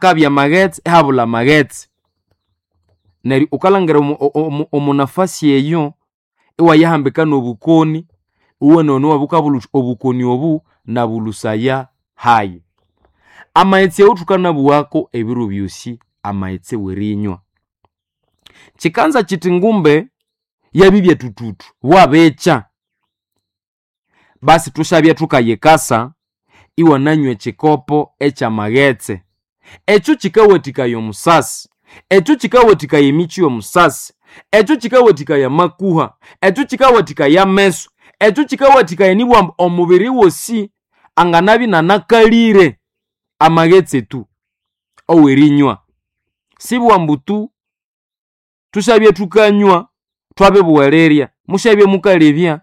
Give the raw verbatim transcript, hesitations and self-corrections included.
hakabya magetse habula magetse neri ukalangera omunafasi eyo ewa yahambika nobukoni uwe nono wabukabulu obukoni obu na bulusaya hayi amaetse utukana buwako ebiru byusi amaetse werinywa chikanza chitingumbe yabibye tututu wabecha basi tushabya tukayekasa iwa nanywe chikopo echa magetse echo chikawetika yo musasi echo chikawetika yemichi yo musasi echo chikawetika ya makuha echo chikawetika ya meso echo chikawetika yenibwa omubiri wosi anganabi na nakalire amagetse tu owerinywa sibwa mbutu tushabye tukanywa twabe buwaleria mushabye mukalebya